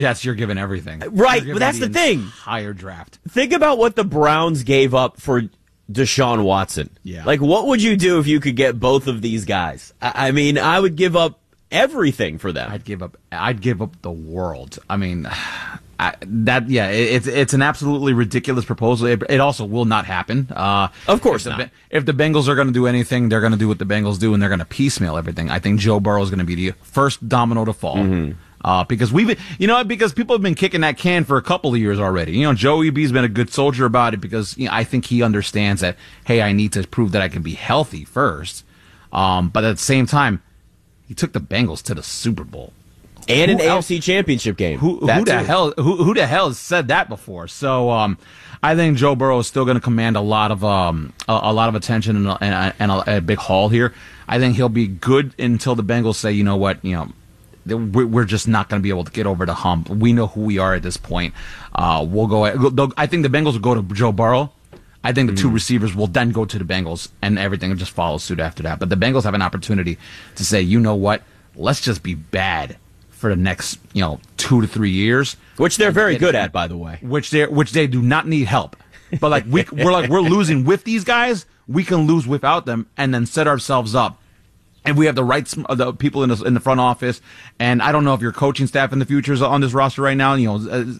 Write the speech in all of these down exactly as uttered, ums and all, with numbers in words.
Yes, you're giving everything. Right, but that's the, the thing. Higher draft. Think about what the Browns gave up for Deshaun Watson. Yeah. Like, what would you do if you could get both of these guys? I, I mean, I would give up everything for them. I'd give up. I'd give up the world. I mean, I, that yeah, it, it's it's an absolutely ridiculous proposal. It, it also will not happen. Uh, of course if not. The, if the Bengals are going to do anything, they're going to do what the Bengals do, and they're going to piecemeal everything. I think Joe Burrow is going to be the first domino to fall. Mm-hmm. Uh, because we've, you know, because people have been kicking that can for a couple of years already. You know, Joey B's been a good soldier about it because you know, I think he understands that, hey, I need to prove that I can be healthy first. Um, but at the same time, he took the Bengals to the Super Bowl and who an else, A F C Championship game. Who, who the too. hell? Who, who the hell has said that before? So, um, I think Joe Burrow is still going to command a lot of um a, a lot of attention and, a, and, a, and a, a big haul here. I think he'll be good until the Bengals say, you know what, you know. We're just not going to be able to get over the hump. We know who we are at this point. Uh, we'll go. I think the Bengals will go to Joe Burrow. I think the mm. two receivers will then go to the Bengals, and everything will just follow suit after that. But the Bengals have an opportunity to say, you know what? Let's just be bad for the next, you know, two to three years, which they're very good at, by the way. Which they which they do not need help. But like we we're like we're losing with these guys. We can lose without them, and then set ourselves up. And we have the right the people in the, in the front office. And I don't know if your coaching staff in the future is on this roster right now. You know,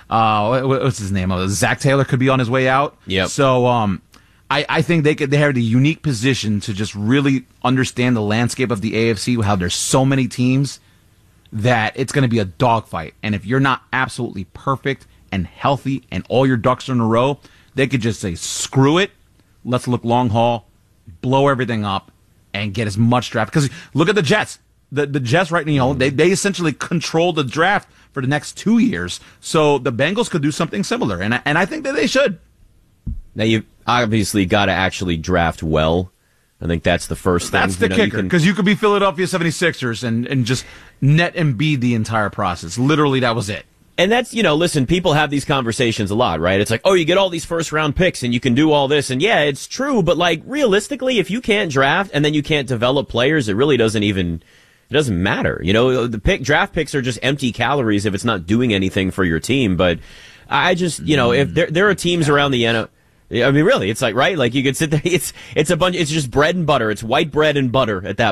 uh, what's his name? Uh, Zach Taylor could be on his way out. Yep. So um, I, I think they could. They have the unique position to just really understand the landscape of the A F C. How there's so many teams that it's going to be a dogfight. And if you're not absolutely perfect and healthy and all your ducks are in a row, they could just say, screw it. Let's look long haul, blow everything up, and get as much draft. Because look at the Jets. The the Jets right now, they, they essentially control the draft for the next two years. So the Bengals could do something similar, and I, and I think that they should. Now, you've obviously got to actually draft well. I think that's the first thing. That's the you know, kicker, because you, you could be Philadelphia seventy-sixers and, and just net Embiid the entire process. Literally, that was it. And that's, you know, listen, people have these conversations a lot, right? It's like, oh, you get all these first round picks and you can do all this. And yeah, it's true. But like, realistically, if you can't draft and then you can't develop players, it really doesn't even, it doesn't matter. You know, the pick, draft picks are just empty calories if it's not doing anything for your team. But I just, you know, if there, there are teams around the N F L, I mean, really, it's like, right? Like you could sit there, it's, it's a bunch, it's just bread and butter. It's white bread and butter at that